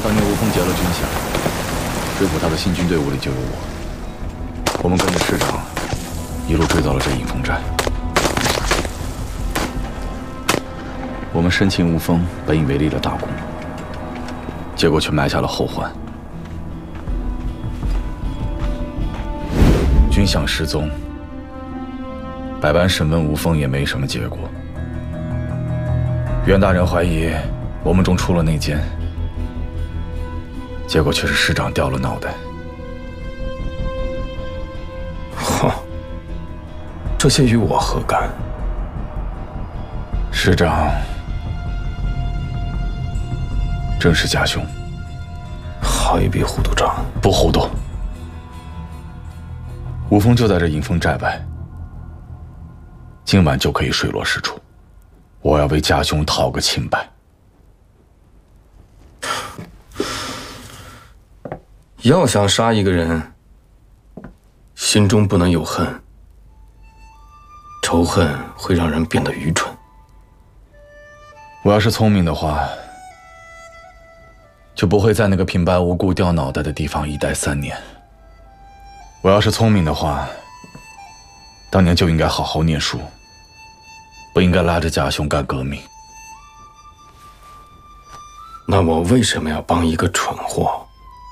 当年吴峰劫了军饷，追捕他的新军队伍里就有我。我们跟着师长一路追到了这隐峰寨。我们生擒吴峰，本以为立了大功，结果却埋下了后患。军饷失踪，百般审问吴峰也没什么结果。袁大人怀疑我们中出了内奸，结果却是师长掉了脑袋。 哼，这些与我何干？ 师长正是家兄。 好一笔糊涂账！ 不糊涂。吴峰就在这隐峰寨外，今晚就可以水落石出。我要为家兄讨个清白。 要想杀一个人，心中不能有恨，仇恨会让人变得愚蠢。 我要是聪明的话，就不会在那个平白无故掉脑袋的地方一待3年。我要是聪明的话，当年就应该好好念书，不应该拉着家兄干革命。 那我为什么要帮一个蠢货？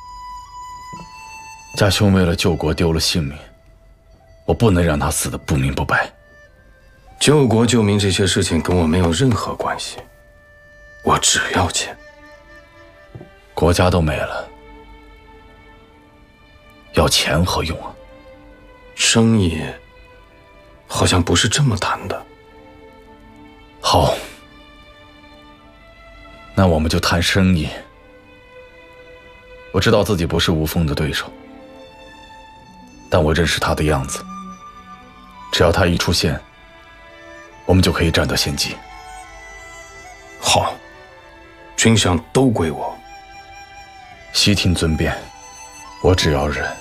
家兄为了救国丢了性命，我不能让他死得不明不白。 救国救民这些事情跟我没有任何关系，我只要钱。 国家都没了，要钱何用啊？ 生意好像不是这么谈的。 好，那我们就谈生意。我知道自己不是吴峰的对手，但我认识他的样子，只要他一出现，我们就可以占得先机。 好，军饷都归我。 悉听尊便，我只要忍。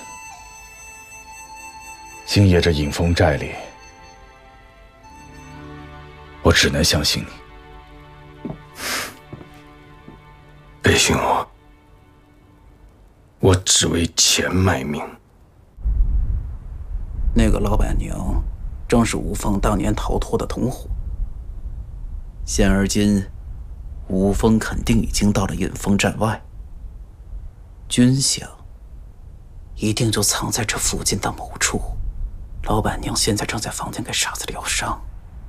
今夜这隐峰寨里，我只能相信你。 背信我只为钱卖命。 那个老板娘正是吴峰当年逃脱的同伙。现而今，吴峰肯定已经到了隐峰寨外，军饷一定就藏在这附近的某处。老板娘现在正在房间给傻子疗伤。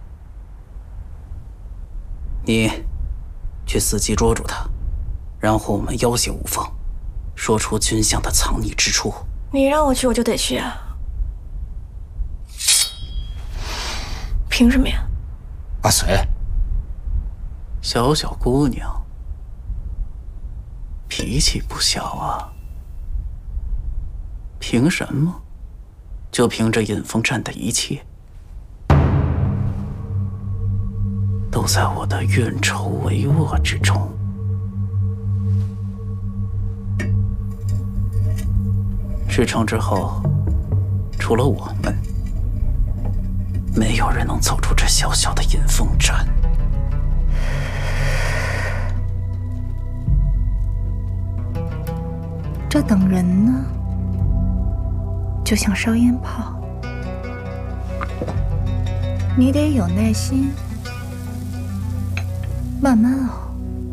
你去伺机捉住他，然后我们要挟吴峰，说出军饷的藏匿之处。 你让我去，我就得去啊！凭什么呀？ 阿水， 小小姑娘，脾气不小啊。凭什么？就凭着隐峰寨的一切，都在我的运筹帷幄之中。事成之后，除了我们，没有人能走出这小小的隐峰寨。 这等人呢，就像烧烟炮，你得有耐心，慢慢熬。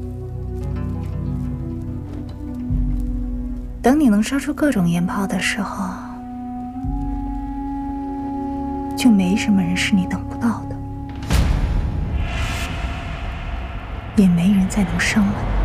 等你能烧出各种烟炮的时候，就没什么人是你等不到的，也没人再能伤了你。